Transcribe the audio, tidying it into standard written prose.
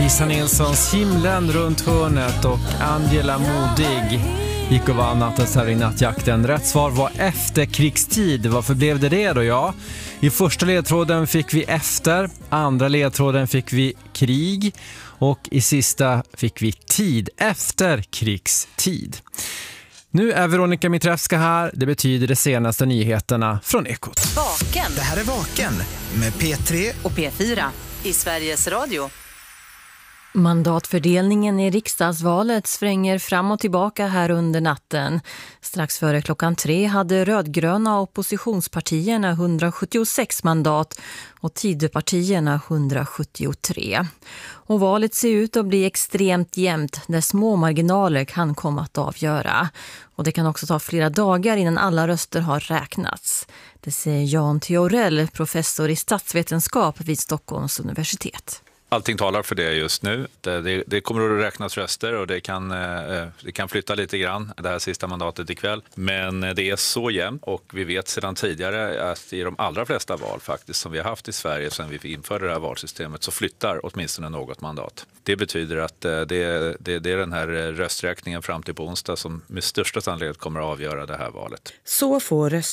Lisa Nilssons Himlen runt hörnet och Angela Modig gick och vann nattens här i nattjakten. Rätt svar var efterkrigstid. Varför blev det då? Ja, i första ledtråden fick vi efter, andra ledtråden fick vi krig och i sista fick vi tid, efter krigstid. Nu är Veronica Mitrevska här. Det betyder de senaste nyheterna från Ekot. Vaken. Det här är Vaken med P3 och P4 i Sveriges Radio. Mandatfördelningen i riksdagsvalet svänger fram och tillbaka här under natten. Strax före klockan 3 hade rödgröna oppositionspartierna 176 mandat och Tidöpartierna 173. Och valet ser ut att bli extremt jämnt där små marginaler kan komma att avgöra. Och det kan också ta flera dagar innan alla röster har räknats. Det säger Jan Theorell, professor i statsvetenskap vid Stockholms universitet. Allting talar för det just nu. Det kommer att räknas röster och det kan flytta lite grann det här sista mandatet ikväll. Men det är så jämnt och vi vet sedan tidigare att i de allra flesta val faktiskt som vi har haft i Sverige sedan vi införde det här valsystemet så flyttar åtminstone något mandat. Det betyder att det är den här rösträkningen fram till på onsdag som med största sannolikhet kommer att avgöra det här valet. Så får